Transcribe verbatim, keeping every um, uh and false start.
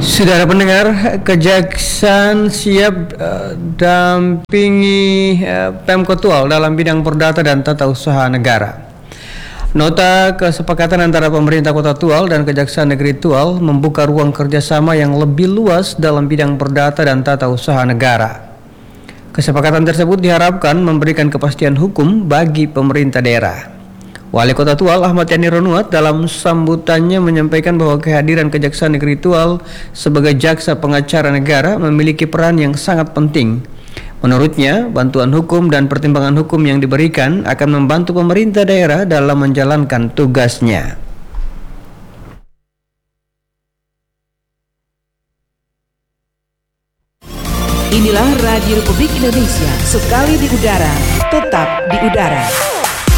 Saudara pendengar, Kejaksaan siap uh, dampingi uh, Pemkot Tual dalam bidang perdata dan tata usaha negara. Nota kesepakatan antara pemerintah Kota Tual dan Kejaksaan Negeri Tual membuka ruang kerjasama yang lebih luas dalam bidang perdata dan tata usaha negara. Kesepakatan tersebut diharapkan memberikan kepastian hukum bagi pemerintah daerah. Wali Kota Tual Ahmad Yani Ronuat dalam sambutannya menyampaikan bahwa kehadiran Kejaksaan Negeri Tual sebagai jaksa pengacara negara memiliki peran yang sangat penting. Menurutnya, bantuan hukum dan pertimbangan hukum yang diberikan akan membantu pemerintah daerah dalam menjalankan tugasnya. Inilah Radio Republik Indonesia, sekali di udara, tetap di udara.